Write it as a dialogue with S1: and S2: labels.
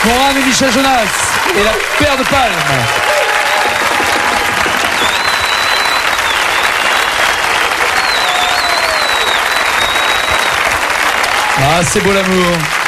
S1: Moran et Michel Jonas et la paire de palmes. Ah, c'est beau l'amour.